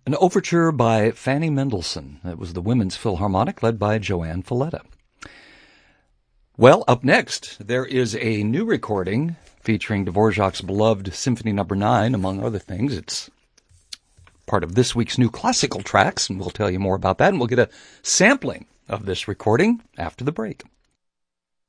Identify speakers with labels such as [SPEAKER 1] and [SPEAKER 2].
[SPEAKER 1] An overture by Fanny Mendelssohn. It was the Women's Philharmonic led by Joanne Falletta. Well, up next, there is a new recording featuring Dvorak's beloved Symphony No. 9, among other things. It's part of this week's new classical tracks, and we'll tell you more about that, and we'll get a sampling of this recording after the break.